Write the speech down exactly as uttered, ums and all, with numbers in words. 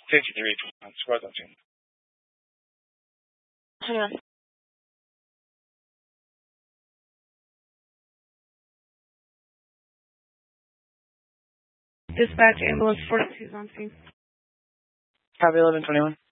Safety three, squad's on scene. Hang on. Dispatch ambulance forty-two is on scene. Copy eleven twenty-one.